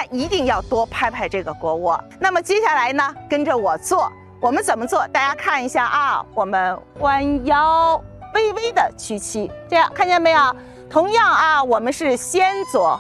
一定要多拍拍这个腘窝。那么接下来呢，跟着我做，我们怎么做？大家看一下啊，我们弯腰，微微的屈膝，这样看见没有？同样啊，我们是先做